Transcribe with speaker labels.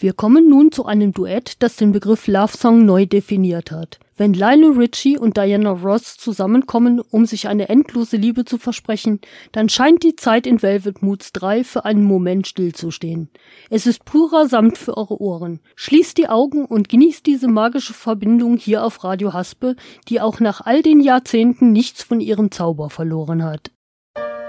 Speaker 1: Wir kommen nun zu einem Duett, das den Begriff Love Song neu definiert hat. Wenn Lionel Richie und Diana Ross zusammenkommen, um sich eine endlose Liebe zu versprechen, dann scheint die Zeit in Velvet Moods 3 für einen Moment stillzustehen. Es ist purer Samt für eure Ohren. Schließt die Augen und genießt diese magische Verbindung hier auf Radio Haspe, die auch nach all den Jahrzehnten nichts von ihrem Zauber verloren hat.